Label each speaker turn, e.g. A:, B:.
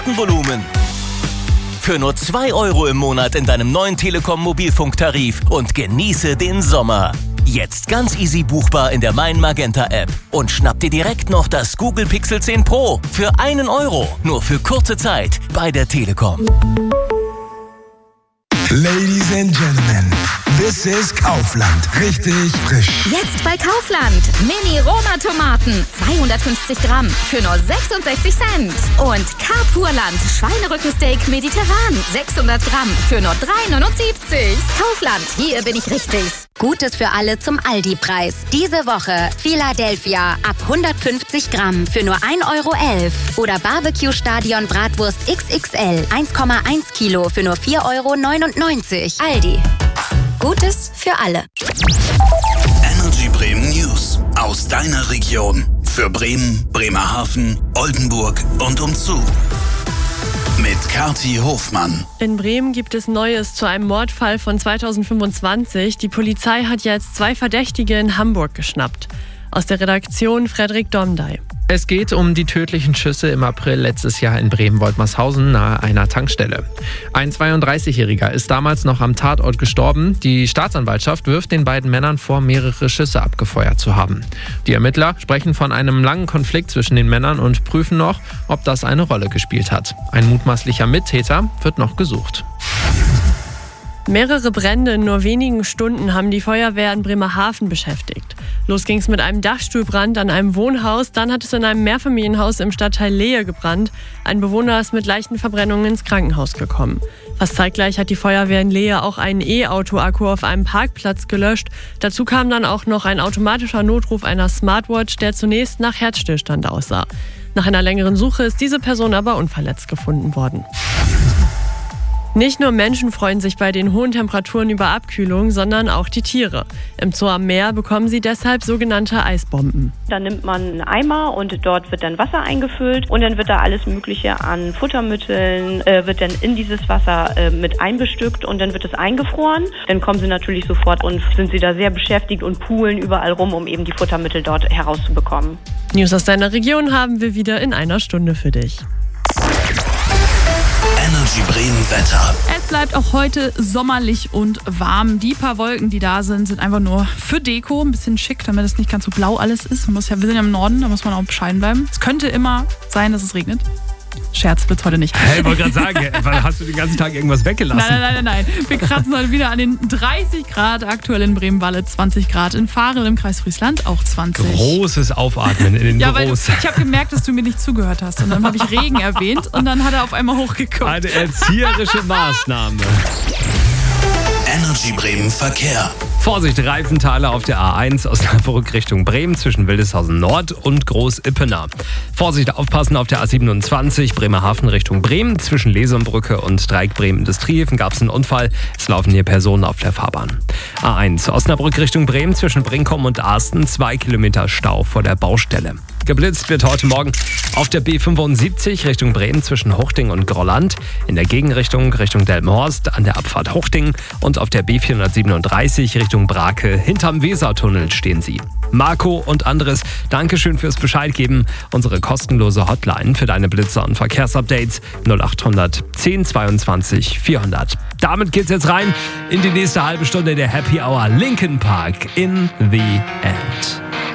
A: Datenvolumen. Für nur 2 € im Monat in deinem neuen Telekom-Mobilfunktarif und genieße den Sommer. Jetzt ganz easy buchbar in der Mein Magenta App. Und schnapp dir direkt noch das Google Pixel 10 Pro für 1 €. Nur für kurze Zeit bei der Telekom.
B: Ladies and Gentlemen, this is Kaufland. Richtig frisch.
C: Jetzt bei Kaufland. Mini-Roma-Tomaten. 250 Gramm für nur 66 Cent. Und Carpurland Schweinerückensteak mediterran. 600 Gramm für nur 3,79. Kaufland, hier bin ich richtig.
D: Gutes für alle zum Aldi-Preis. Diese Woche Philadelphia ab 150 Gramm für nur 1,11 € oder Barbecue-Stadion Bratwurst XXL 1,1 Kilo für nur 4,99 €. Aldi. Gutes für alle.
E: Energy Bremen News. Aus deiner Region. Für Bremen, Bremerhaven, Oldenburg und umzu. Mit Kathi Hofmann.
F: In Bremen gibt es Neues zu einem Mordfall von 2025. Die Polizei hat jetzt 2 Verdächtige in Hamburg geschnappt. Aus der Redaktion Frederik Domdey.
G: Es geht um die tödlichen Schüsse im April letztes Jahr in Bremen-Woltmershausen nahe einer Tankstelle. Ein 32-Jähriger ist damals noch am Tatort gestorben. Die Staatsanwaltschaft wirft den beiden Männern vor, mehrere Schüsse abgefeuert zu haben. Die Ermittler sprechen von einem langen Konflikt zwischen den Männern und prüfen noch, ob das eine Rolle gespielt hat. Ein mutmaßlicher Mittäter wird noch gesucht.
F: Mehrere Brände in nur wenigen Stunden haben die Feuerwehr in Bremerhaven beschäftigt. Los ging es mit einem Dachstuhlbrand an einem Wohnhaus, dann hat es in einem Mehrfamilienhaus im Stadtteil Lehe gebrannt. Ein Bewohner ist mit leichten Verbrennungen ins Krankenhaus gekommen. Fast zeitgleich hat die Feuerwehr in Lehe auch einen E-Auto-Akku auf einem Parkplatz gelöscht. Dazu kam dann auch noch ein automatischer Notruf einer Smartwatch, der zunächst nach Herzstillstand aussah. Nach einer längeren Suche ist diese Person aber unverletzt gefunden worden. Nicht nur Menschen freuen sich bei den hohen Temperaturen über Abkühlung, sondern auch die Tiere. Im Zoo am Meer bekommen sie deshalb sogenannte Eisbomben.
H: Da nimmt man einen Eimer und dort wird dann Wasser eingefüllt und dann wird da alles Mögliche an Futtermitteln, wird dann in dieses Wasser mit einbestückt und dann wird es eingefroren. Dann kommen sie natürlich sofort und sind sie da sehr beschäftigt und poolen überall rum, um eben die Futtermittel dort herauszubekommen.
F: News aus deiner Region haben wir wieder in einer Stunde für dich.
E: Energy Bremen Wetter.
I: Es bleibt auch heute sommerlich und warm. Die paar Wolken, die da sind einfach nur für Deko. Ein bisschen schick, damit es nicht ganz so blau alles ist. Wir sind ja im Norden, da muss man auch bescheiden bleiben. Es könnte immer sein, dass es regnet. Scherz wird's heute nicht.
J: Hey, ich wollte gerade sagen, weil hast du den ganzen Tag irgendwas weggelassen?
I: Nein. Wir kratzen heute wieder an den 30 Grad. Aktuell in Bremen-Walle 20 Grad. In Farel im Kreis Friesland auch 20.
J: Großes Aufatmen in den Büros.
I: Ich habe gemerkt, dass du mir nicht zugehört hast. Und dann habe ich Regen erwähnt und dann hat er auf einmal hochgeguckt.
J: Eine erzieherische Maßnahme.
E: Energy Bremen Verkehr.
J: Vorsicht, Reifenthaler auf der A1 Osnabrück Richtung Bremen zwischen Wildeshausen Nord und Groß-Ippener. Vorsicht, aufpassen auf der A27 Bremerhaven Richtung Bremen. Zwischen Lesumbrücke und Dreieck Bremen Industriehäfen gab es einen Unfall. Es laufen hier Personen auf der Fahrbahn. A1 Osnabrück Richtung Bremen zwischen Brinkum und Arsten 2 Kilometer Stau vor der Baustelle. Geblitzt wird heute Morgen auf der B75 Richtung Bremen zwischen Huchting und Grolland, in der Gegenrichtung Richtung Delmenhorst an der Abfahrt Huchting und auf der B437 Richtung Brake hinterm Wesertunnel stehen sie. Marco und Andres, Dankeschön fürs Bescheid geben. Unsere kostenlose Hotline für deine Blitzer und Verkehrsupdates 0800 10 22 400. Damit geht's jetzt rein in die nächste halbe Stunde der Happy Hour Linkin Park in the End.